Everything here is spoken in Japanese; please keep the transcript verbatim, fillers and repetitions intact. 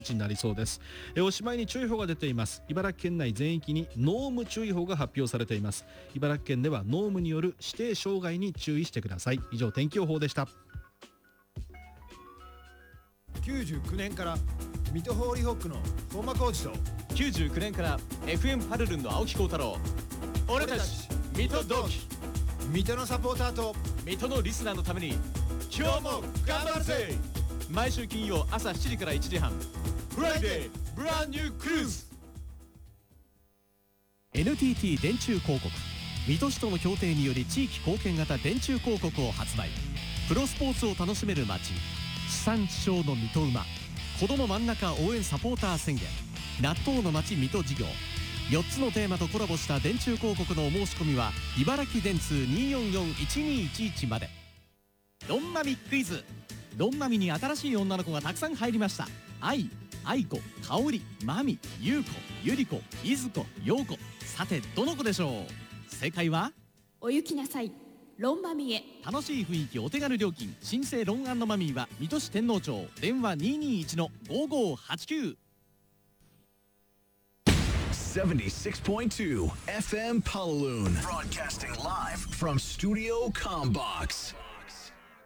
になりそうです。えおしまいに注意報が出ています。茨城県内全域に濃霧注意報が発表されています。茨城県では濃霧による指定障害に注意してください。以上、天気予報でした。 きゅうじゅうきゅうねんから水戸ホーリーホックの本間コーチときゅうじゅうきゅうねんから エフエム パルルンの青木幸太郎、俺たち水戸同期、 水戸のサポーターと水戸のリスナーのために今日も頑張るぜ。毎週金曜朝しちじからいちじはん、フライデーブランニュークルーズ。 エヌティーティー 電柱広告、水戸市との協定により地域貢献型電柱広告を発売。プロスポーツを楽しめる街、地産地消の水戸馬、子ども真ん中応援サポーター宣言、納豆の街水戸事業、よっつのテーマとコラボした電柱広告のお申し込みは茨城電通 にーよんよんいちにーいちいち まで。ロンマミクイズ。ロンマミに新しい女の子がたくさん入りました。愛、愛子、香織、マミ、優子、ゆり子、いずこ、ようこ。さてどの子でしょう。正解はお行きなさい、ロンマミへ。 楽しい雰囲気、お手軽料金、新生ロン&マミーは水戸市天王町、電話 にーにーいちのごーごーはちきゅう。 seventy-six point two F M Paloon, broadcasting live from Studio Combox.